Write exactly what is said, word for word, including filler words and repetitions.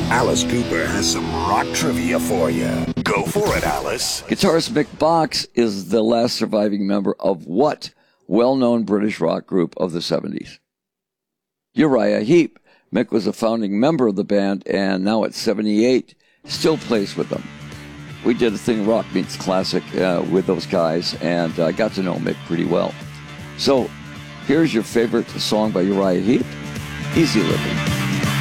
Alice Cooper has some rock trivia for you. Go for it, Alice. Guitarist Mick Box is the last surviving member of what well-known British rock group of the seventies? Uriah Heep. Mick was a founding member of the band, and now at seventy-eight, still plays with them. We did a thing, Rock Meets Classic, uh, with those guys, and I uh, got to know Mick pretty well. So, here's your favorite song by Uriah Heep, Easy Living.